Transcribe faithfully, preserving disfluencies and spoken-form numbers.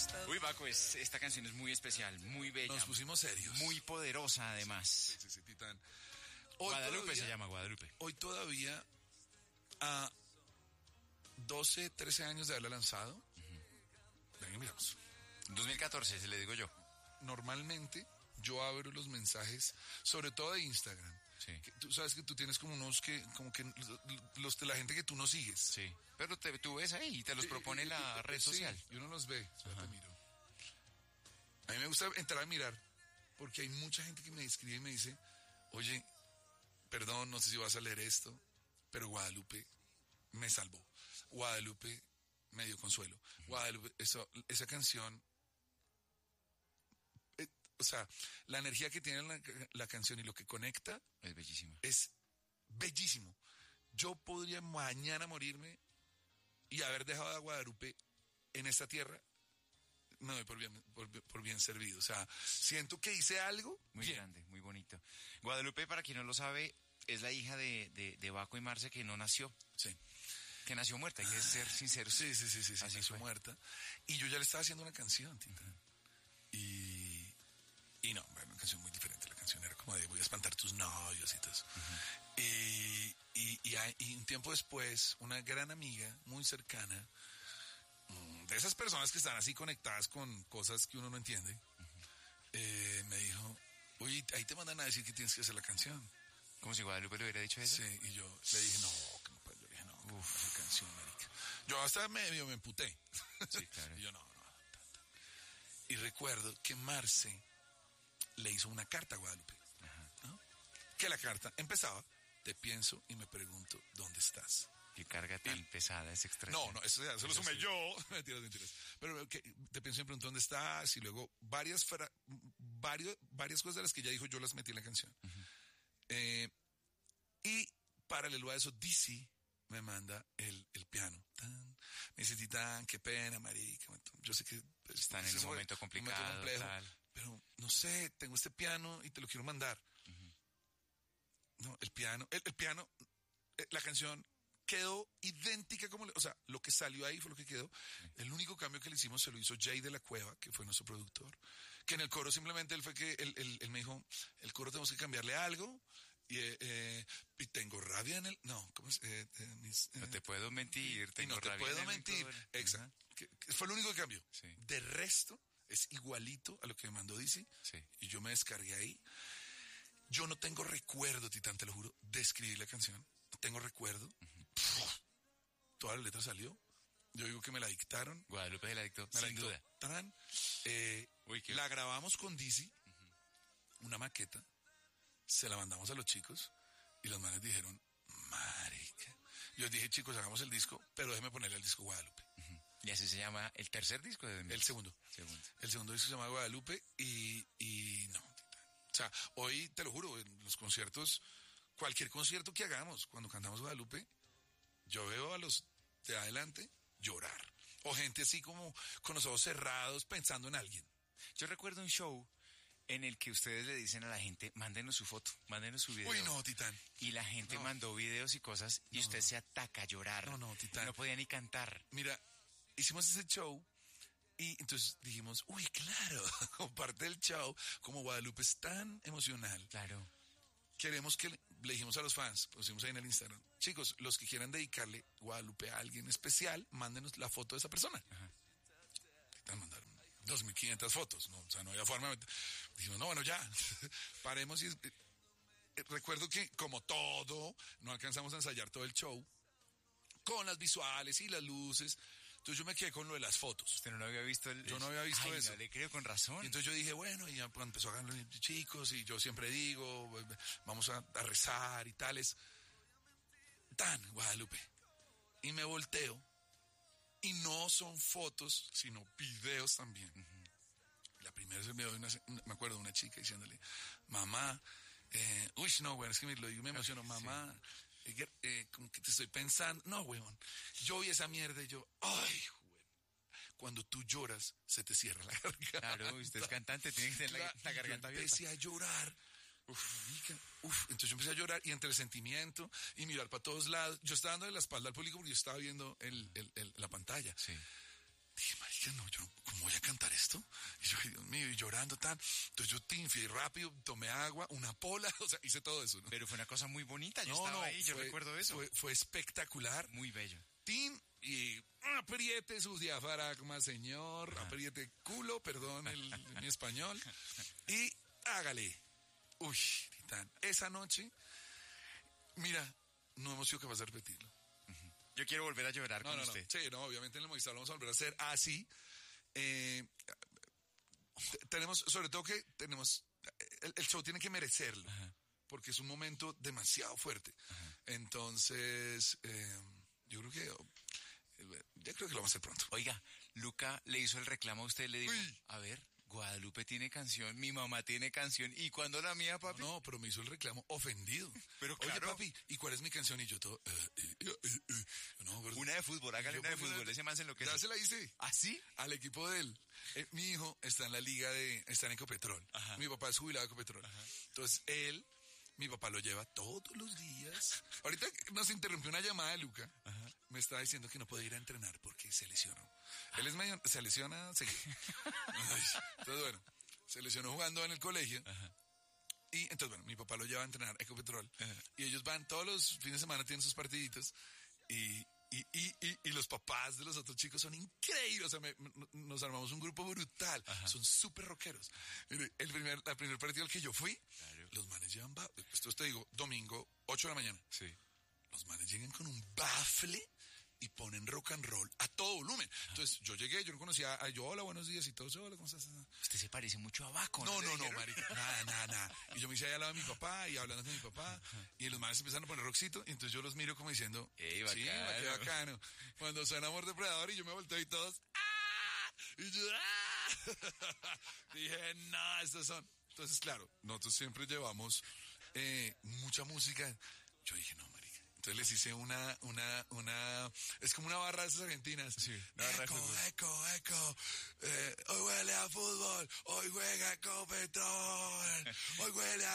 Uy, Baco, es, esta canción es muy especial, muy bella. Nos pusimos serios. Muy poderosa, además. Sí, sí, sí, Titán. Hoy Guadalupe todavía, se llama, Guadalupe. Hoy todavía, a doce, trece años de haberla lanzado, uh-huh. Venga, miramos. dos mil catorce, se le digo yo. Normalmente, yo abro los mensajes, sobre todo de Instagram. Sí. Que tú sabes que tú tienes como unos que, como que los de la gente que tú no sigues. Sí. Pero te, tú ves ahí y te los propone eh, la eh, red sí, social. Y uno los ve. Espérate, miro. A mí me gusta entrar a mirar, porque hay mucha gente que me escribe y me dice, oye, perdón, no sé si vas a leer esto, pero Guadalupe me salvó. Guadalupe me dio consuelo. Uh-huh. Guadalupe, eso, esa canción... O sea, la energía que tiene la, la canción y lo que conecta... Es bellísimo. Es bellísimo. Yo podría mañana morirme y haber dejado a Guadalupe en esta tierra, me doy por bien, por, por bien servido. O sea, siento que hice algo muy bien. grande, muy bonito. Guadalupe, para quien no lo sabe, es la hija de, de, de Baco y Marce que no nació. Sí. Que nació muerta, hay que ser sincero. Sí, sí, sí, sí, sí así nació fue. muerta. Y yo ya le estaba haciendo una canción, Tita. Uh-huh. Y... Y no, bueno, una canción muy diferente. La canción era como de voy a espantar tus novios y todo eso. Uh-huh. Y, y, y, hay, y un tiempo después, una gran amiga, muy cercana, de esas personas que están así conectadas con cosas que uno no entiende, uh-huh. eh, me dijo, oye, ahí te mandan a decir que tienes que hacer la canción. Como si Guadalupe le hubiera dicho eso. Sí, y yo le dije, no, que no, pues yo le dije, no, uf, la canción, marica. Yo hasta medio me emputé. Sí, claro. Y yo, no, no, no. Y recuerdo que Marce le hizo una carta a Guadalupe, ¿no? Que la carta empezaba, te pienso y me pregunto, ¿dónde estás? Qué carga tan y, pesada, es extraño. No, no, eso, eso lo sumé sí. yo. Mentiras, mentiras. Pero que, te pienso y me pregunto, ¿dónde estás? Y luego varias, fra, varios, varias cosas de las que ella dijo, yo las metí en la canción. Uh-huh. eh, y paralelo a eso, D C me manda el, el piano. Tan, me dice, Titán, qué pena, marica. Yo sé que... Están en un momento complicado, un momento complejo, tal. Pero, no sé, tengo este piano y te lo quiero mandar. Uh-huh. No, el piano, el, el piano, eh, la canción quedó idéntica como... Le, o sea, lo que salió ahí fue lo que quedó. Uh-huh. El único cambio que le hicimos se lo hizo Jay de la Cueva, que fue nuestro productor. Que en el coro simplemente él fue que... Él, él, él me dijo, el coro tenemos que cambiarle algo. Y, eh, eh, y tengo rabia en el... No, ¿cómo es? Eh, eh, mis, eh, no te puedo mentir, tengo y no te rabia puedo en mentir. El Exacto. Uh-huh. Que, que fue el único que cambió. Sí. De resto... es igualito a lo que me mandó D C. Sí. Y yo me descargué ahí. Yo no tengo recuerdo, Titán, te lo juro, de escribir la canción. No tengo recuerdo. Uh-huh. Pff, toda la letra salió. Yo digo que me la dictaron. Guadalupe se la dictó, me sin la dictó. duda. Tarán. Eh, Uy, la grabamos con D C, uh-huh. una maqueta. Se la mandamos a los chicos y los manes dijeron, marica. Yo dije, chicos, hagamos el disco, pero déjeme ponerle al disco Guadalupe. Uh-huh. Y así se llama el tercer disco de El segundo. segundo. El segundo disco se llama Guadalupe y, y no. O sea, hoy te lo juro, en los conciertos, cualquier concierto que hagamos, cuando cantamos Guadalupe, yo veo a los de adelante llorar. O gente así como con los ojos cerrados pensando en alguien. Yo recuerdo un show en el que ustedes le dicen a la gente, mándenos su foto, mándenos su video. Uy, no, Titán. Y la gente no. mandó videos y cosas y no, usted no. se ataca a llorar. No, no, Titán. No podía ni cantar. Mira, hicimos ese show y entonces dijimos, uy, claro, como parte del show, como Guadalupe es tan emocional. Claro. Queremos que, le, le dijimos a los fans, pusimos ahí en el Instagram, chicos, los que quieran dedicarle Guadalupe a alguien especial, mándenos la foto de esa persona. Ajá. Te mandaron dos mil quinientas fotos, ¿no? O sea, no había forma. Dijimos, no, bueno, ya, paremos y... Eh, recuerdo que, como todo, no alcanzamos a ensayar todo el show, con las visuales y las luces. Entonces yo me quedé con lo de las fotos. Usted no lo había visto el... Yo no había visto Ay, eso. No le creo, con razón. Y entonces yo dije, bueno, y ya pues, empezó a ganar los chicos, y yo siempre digo, vamos a, a rezar y tales. Tan, Guadalupe. Y me volteo, y no son fotos, sino videos también. Uh-huh. La primera es el video de una, me acuerdo de una chica diciéndole, mamá, eh, uy, no, bueno, es que me lo digo, me emociono, mamá... Sí. Eh, eh, como que te estoy pensando, no, huevón, yo vi esa mierda y yo, ay, huevón, cuando tú lloras, se te cierra la garganta. Claro, usted es cantante, tiene que tener la, la garganta abierta. Empecé a llorar, uf, uf, entonces yo empecé a llorar y entre el sentimiento y mirar para todos lados, yo estaba dando de la espalda al público porque yo estaba viendo el, el, el, la pantalla. Sí. Dije, marica, marica, no, yo, ¿cómo voy a cantar esto? Y yo, ay, Dios mío, y llorando tan. Entonces yo tinfié rápido, tomé agua, una pola, o sea, hice todo eso, ¿no? Pero fue una cosa muy bonita, yo No, estaba no, ahí, yo fue- recuerdo eso. Fue, fue espectacular. Muy bello. Tin, y apriete sus diafragmas, señor, apriete culo, perdón el, mi español, y hágale. Uy, Titán, esa noche, mira, no hemos sido capaces de repetirlo. Yo quiero volver a llorar No, con no, no, usted. sí, no, obviamente en el Movistar lo vamos a volver a hacer así. Eh, t- tenemos, sobre todo que tenemos, el, el show tiene que merecerlo, Ajá. porque es un momento demasiado fuerte. Entonces, eh, yo creo que, eh, ya creo que lo vamos a hacer pronto. Oiga, Luca le hizo el reclamo a usted, le dijo, Uy. a ver, Guadalupe tiene canción, mi mamá tiene canción, ¿y cuándo la mía, papi? No, pero me hizo el reclamo ofendido. Pero Oye, claro. papi, ¿y cuál es mi canción? Y yo todo, eh, eh, eh, eh, eh. No, pero- Una de fútbol, hágale Yo una de pongo fútbol, ese man se enloquece. Ya se la hice. ¿Ah, sí? Al equipo de él. Eh, mi hijo está en la liga de, está en Ecopetrol. Ajá. Mi papá es jubilado de Ecopetrol. Entonces, él, mi papá lo lleva todos los días. Ahorita nos interrumpió una llamada de Luca. Me estaba diciendo que no puede ir a entrenar porque se lesionó. Él es medio, se lesiona seguido. Ay, entonces, bueno, se lesionó jugando en el colegio. Y entonces, bueno, mi papá lo lleva a entrenar a Ecopetrol. Y ellos van todos los fines de semana, tienen sus partiditos. Y, y, y, y, y los papás de los otros chicos son increíbles. O sea, me- me- nos armamos un grupo brutal. Son súper rockeros. Mire, el primer, el primer partido al que yo fui, Claro. los manes llevan, ba- esto te digo, domingo, ocho de la mañana. Sí. Los manes llegan con un bafle y ponen rock and roll a todo volumen. Entonces, yo llegué, yo no conocía, a yo, hola, buenos días, y todos, hola, ¿cómo estás? Usted se parece mucho a Baco, No, ¿Le no, no, dijeron? marica, nada, nada, nada. Y yo me hice ahí al lado de mi papá y hablando con mi papá, y los manes empezaron a poner rockcito, y entonces yo los miro como diciendo, Ey, sí, bacano. qué bacano. Cuando suena Amor Depredador y yo me volteo y todos, ¡ah! Y yo, ¡ah! Dije, no, estos son. Entonces, claro, nosotros siempre llevamos eh, mucha música. Yo dije, no, marica. Entonces les hice una, una, una, es como una barra de esas argentinas. Sí, una barra de Eco, fútbol. eco, eco, eh, hoy huele a fútbol, hoy juega Ecopetrol, hoy huele a